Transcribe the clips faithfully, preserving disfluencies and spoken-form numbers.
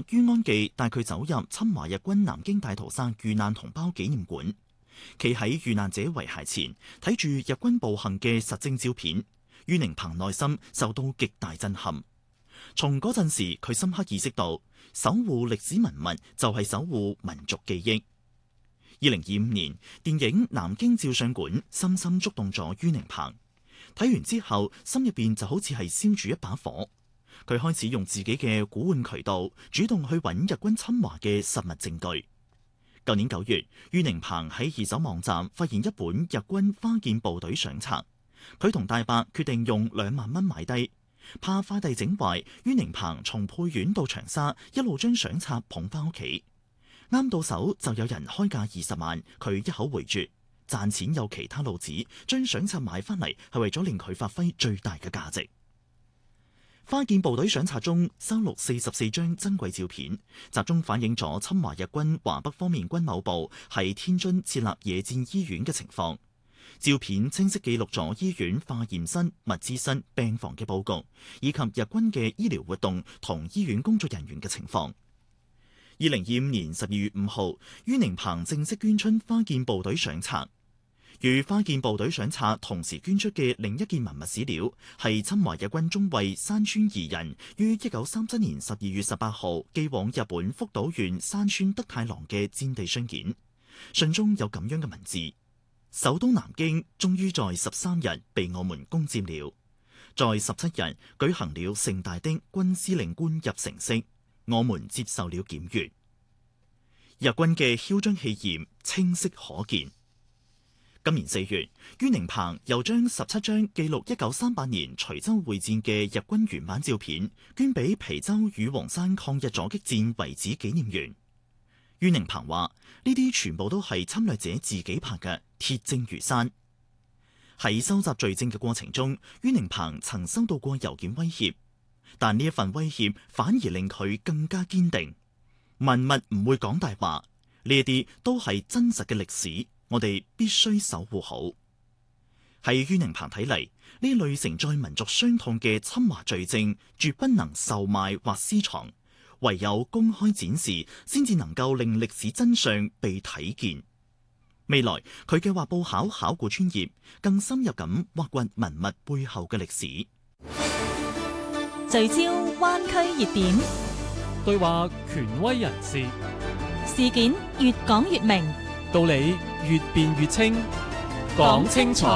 于安記帶佢走入侵華日軍南京大屠殺遇難同胞紀念館，企喺遇難者遺骸前睇住日軍暴行嘅實證照片，于寧鵬內心受到極大震撼。從嗰陣時，佢深刻意識到守護歷史文物就係守護民族記憶。二零二五年，電影《南京照相館》深深觸動咗于寧鵬。睇完之後，心入邊就好似係燒住一把火。佢開始用自己嘅古玩渠道，主動去揾日軍侵華嘅實物證據。舊年九月，于寧鵬喺二手網站發現一本日軍花劍部隊相冊，佢同大伯決定用兩萬蚊買低。怕快遞整壞，于寧鵬從沛縣到長沙，一路將相冊捧翻屋企。啱到手就有人開價二十萬，佢一口回絕。賺錢有其他路子，將相冊買翻嚟係為咗令佢發揮最大嘅價值。花劍部隊相冊中收錄四十四張珍貴照片，集中反映咗侵華日軍華北方面軍某部喺天津設立野戰醫院嘅情況。照片清晰記錄咗醫院化驗室、物資室、病房嘅佈局，以及日軍嘅醫療活動同醫院工作人員嘅情況。二零二五年十二月五號，于寧鵬正式捐出花劍部隊相冊。與花劍部隊相冊同時捐出嘅另一件文物史料，係侵華日軍中尉山川宜人於一九三七年十二月十八號寄往日本福島縣山川德太郎嘅戰地信件。信中有咁樣嘅文字：首都南京終於在十三日被我們攻佔了，在十七日舉行了盛大的軍司令官入城式，我們接受了檢閱。日軍嘅囂張氣焰清晰可見。今年四月，于寧鵬又將十七張記錄一九三八年徐州會戰嘅日軍原版照片捐俾皮州與黃山抗日阻擊戰遺址紀念園。于寧鵬話：呢啲全部都係侵略者自己拍嘅，鐵證如山。喺收集罪證嘅過程中，于寧鵬曾收到過郵件威脅，但呢一份威脅反而令佢更加堅定。文物唔會講大話，呢一啲都係真實嘅歷史。我哋必須守護好。喺于寧鵬睇嚟，呢類承載民族傷痛嘅侵華罪證，絕不能售賣或私藏，唯有公開展示，先至能夠令歷史真相被睇見。未來佢嘅畫報考考古專業，更深入咁挖掘文物背後嘅歷史。 聚焦灣區熱點， 對話權威人士， 事件越講越明， 道理越辯越清，講清楚。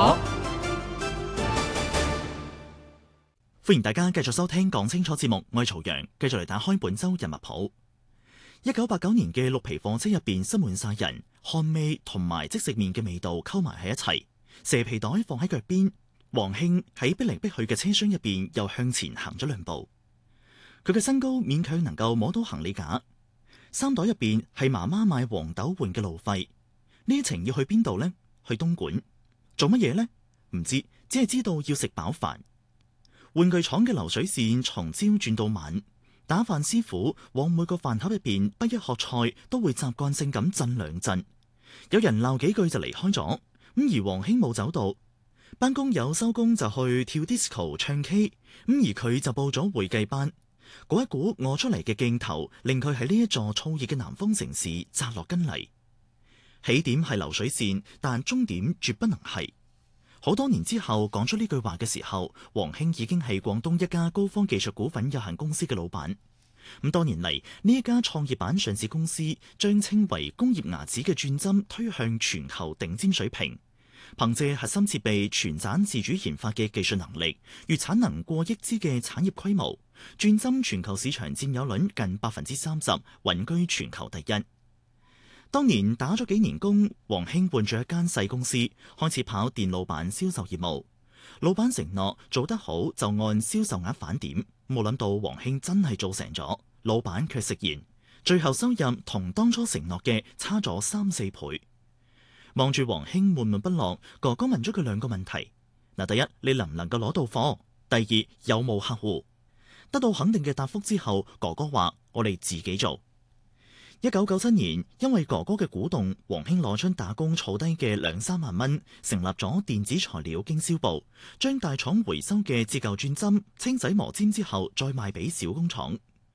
歡迎大家繼續收聽講清楚節目，我係曹陽，繼續嚟打開本周人物譜。一九八九年嘅綠皮貨車入邊塞滿晒人，汗味同埋即食麵嘅味道溝埋喺一齊，蛇皮袋放喺腳邊，黃興喺逼嚟逼去嘅車廂入邊又向前行咗兩步，佢嘅身高勉強能夠摸到行李架，衫袋入邊係媽媽買黃豆換嘅路費。呢一程要去邊度呢？去東莞做乜嘢呢？唔知，只係知道要食飽飯。玩具廠嘅流水線從朝轉到晚，打飯師傅往每個飯盒入邊不一盒菜都會習慣性咁震兩震。有人鬧幾句就離開咗，咁而黃興冇走到。班工友收工就去跳 disco 唱 K， 咁而佢就報咗會計班。嗰一股餓出嚟嘅勁頭，令佢喺呢一座燥熱嘅南方城市扎落根嚟。起點係流水線，但終點絕不能係。好多年之後講出呢句話嘅時候，黃興已經係廣東一家高方技術股份有限公司嘅老闆。咁多年嚟，呢一家創業板上市公司將稱為工業牙齒嘅鑽針推向全球頂尖水平，憑借核心設備全盞自主研發嘅技術能力，月產能過億支嘅產業規模，鑽針全球市場佔有率近百分之三十，穩居全球第一。當年打咗幾年工，黃興換咗一間細公司，開始跑電路板銷售業務。老闆承諾做得好就按銷售額返點，冇諗到黃興真係做成咗，老闆卻食言，最後收入同當初承諾嘅差咗三四倍。望住黃興悶悶不樂，哥哥問咗佢兩個問題：嗱，第一，你能唔能夠攞到貨？第二，有冇客戶？得到肯定嘅答覆之後，哥哥話：我哋自己做。一九九七年，因為哥哥嘅鼓動，黃興攞出打工儲低嘅兩三萬蚊，成立咗電子材料經銷部，將大廠回收嘅折舊鑽針清洗磨尖之後，再賣俾小工廠。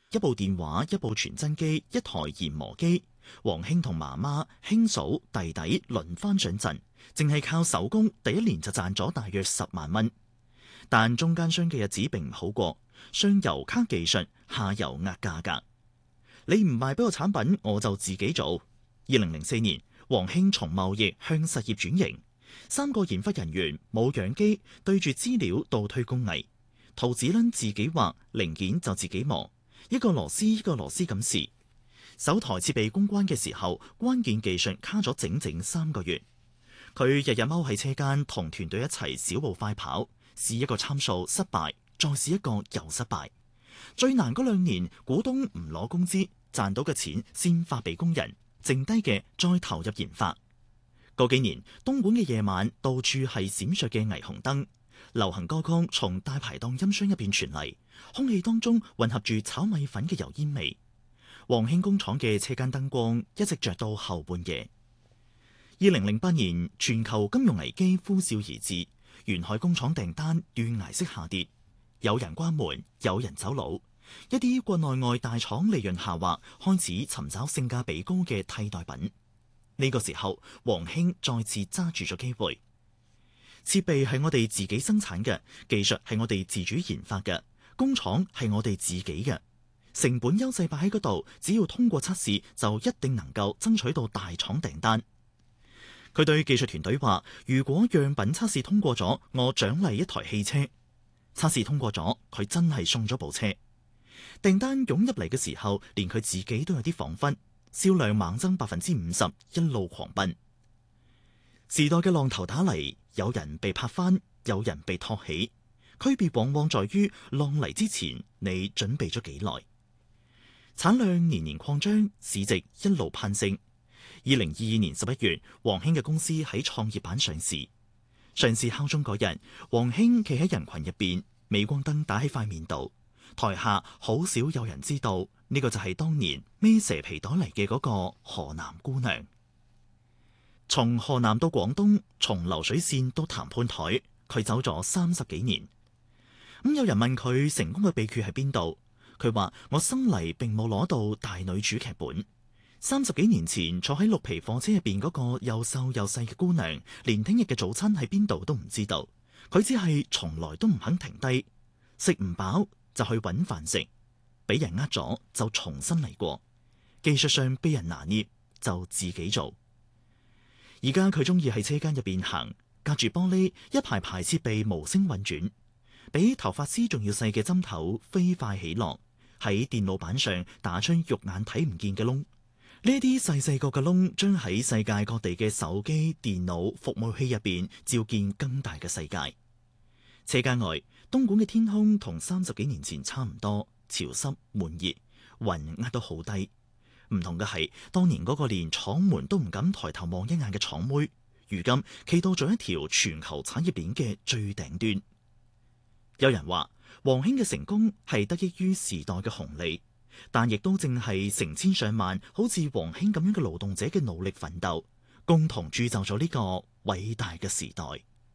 一部電話、一部傳真機、一台研磨機。黃興同媽媽、兄嫂、弟弟輪番上陣，淨係靠手工，第一年就賺咗大約十萬蚊。但中間商嘅日子並唔好過，上游卡技術，下游壓價格。你唔賣俾我產品，我就自己做。二零零四年，黃興從貿易向實業轉型，三個研發人員冇養機，對住資料倒推工藝，圖紙輪自己畫，零件就自己磨，一個螺絲一個螺絲咁試。首台設備公關嘅時候，關鍵技術卡咗整整三個月。佢日日踎喺車間同團隊一齊小步快跑，試一個參數失敗，再試一個又失敗。最難嗰兩年，股東唔攞工資，賺到嘅錢先發俾工人，剩低嘅再投入研發。嗰幾年，東莞嘅夜晚到處係閃爍嘅霓虹燈，流行歌曲從大排檔音箱入邊傳嚟，空氣當中混合住炒米粉嘅油煙味。黃興工廠嘅車間燈光一直着到後半夜。二零零八年，全球金融危機呼嘯而至，沿海工廠訂單斷崖式下跌，有人關門，有人走佬，一啲國內外大廠利潤下滑，開始尋找性價比高嘅替代品。呢個時候，黃興再次揸住咗機會。設備係我哋自己生產嘅，技術係我哋自主研發嘅，工廠係我哋自己嘅。成本優勢擺喺嗰度，只要通過測試，就一定能夠爭取到大廠訂單。佢對技術團隊話：如果樣品測試通過咗，我獎勵一台汽車。測試通過咗，佢真係送咗部車。訂單湧入嚟嘅時候，連佢自己都有啲恍惚，銷量猛增百分之五十，一路狂奔。時代嘅浪頭打嚟，有人被拍翻，有人被托起，區別往往在於浪嚟之前，你準備咗幾耐。產量年年擴張，市值一路攀升。二零二二年十一月，黃興嘅公司喺創業板上市。上市敲鐘嗰日，黃興企喺人群入邊，鎂光燈打喺塊面度，台下好少有人知道呢個就係當年孭蛇皮袋嚟嘅嗰個河南姑娘。從河南到廣東，從流水線到談判台，佢走咗三十幾年。咁有人問佢成功嘅秘訣喺邊度？佢話：我生嚟並冇攞到大女主劇本。三十幾年前坐喺綠皮貨車入邊嗰個又瘦又細嘅姑娘，連聽日嘅早餐喺邊度都唔知道。佢只係從來都唔肯停低，食唔飽就去揾飯食，俾人呃咗就重新嚟過。技術上俾人拿捏就自己做。而家佢中意喺車間入邊行，隔住玻璃一排排設備無聲運轉，比頭髮絲仲要細嘅針頭飛快起落，喺電腦板上打出肉眼睇唔見嘅窿。呢啲細細個嘅窿，將喺世界各地嘅手機、電腦、服務器入邊照見更大嘅世界。車間外，東莞嘅天空同三十幾年前差唔多，潮濕悶熱，雲壓到好低。唔同嘅係，當年嗰個連廠門都唔敢抬頭望一眼嘅廠妹，如今企到咗一條全球產業鏈嘅最頂端。有人話，黃興嘅成功係得益於時代嘅紅利。但亦都正係成千上萬好似黃興咁樣嘅勞動者嘅努力奮鬥，共同鑄就咗呢個偉大嘅時代。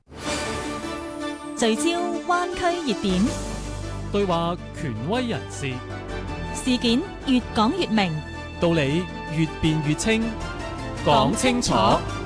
聚焦灣區熱點， 對話權威人士， 事件越講越明， 道理越辯越清，講清楚。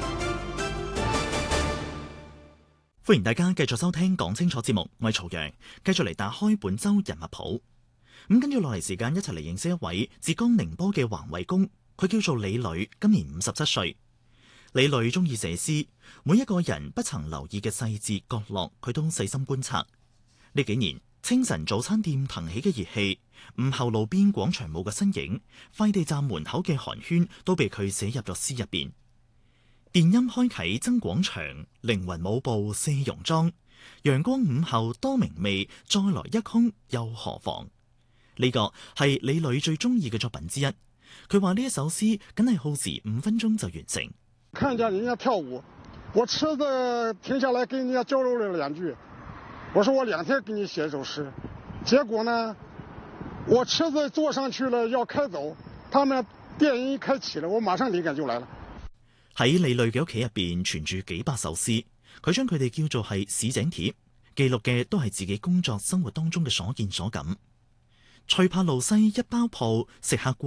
歡迎大家繼續收聽講清楚節目，我係曹陽，繼續嚟打開本周人物譜。咁跟住落嚟時間，一齊嚟認識一位浙江寧波嘅環衛工，佢叫做李磊，今年五十七歲。李磊中意寫詩，每一個人不曾留意嘅細節角落，佢都細心觀察。呢幾年，清晨早餐店騰起嘅熱氣，午後路邊廣場舞嘅身影，快遞站門口嘅寒暄，都被佢寫入咗詩入邊。電音開啟增廣場，靈魂舞步卸戎裝，陽光午後多明媚，再來一空又何妨？呢個係李磊最中意嘅作品之一。佢話呢一首詩梗係耗時五分鐘就完成。 看見人家跳舞，我車子停下來跟人家交流了兩句。我說我兩天給你寫一首詩，結果呢，我車子坐上去了要開走，他們電音一開啟了，我馬上靈感就來了。 喺李磊嘅屋企入邊存住幾百首詩，佢將佢哋叫做係市井帖，記錄嘅都係自己工作生活當中嘅所見所感。 塞帕路西一包鋪食客過